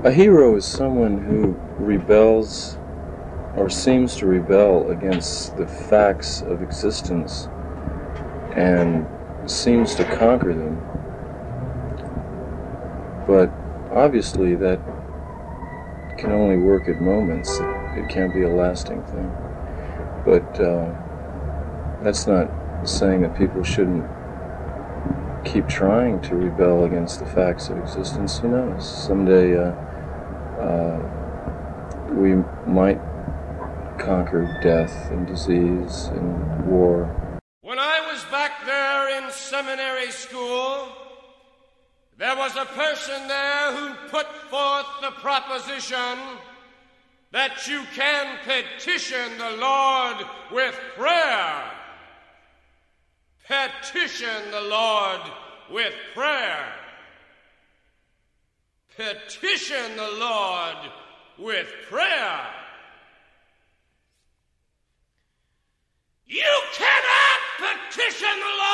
A hero is someone who rebels or seems to rebel against the facts of existence and seems to conquer them. But obviously that can only work at moments. It can't be a lasting thing. But that's not saying that people shouldn't keep trying to rebel against the facts of existence. Who knows? Someday we might conquer death and disease and war. When I was back there in seminary school, there was a person there who put forth the proposition that you can petition the Lord with prayer. Petition the Lord with prayer. Petition the Lord with prayer. You cannot petition the Lord